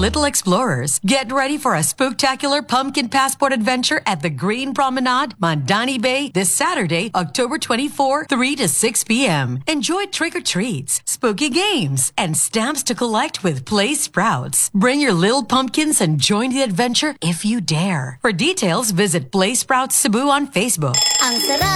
little explorers. Get ready for a spooktacular pumpkin passport adventure at the Green Promenade, Mandani Bay, this Saturday, October 24, 3 to 6 p.m. Enjoy trick-or-treats, spooky games, and stamps to collect with Play Sprouts. Bring your little pumpkins and join the adventure if you dare. For details, visit Play Sprouts Cebu on Facebook. Ang sarap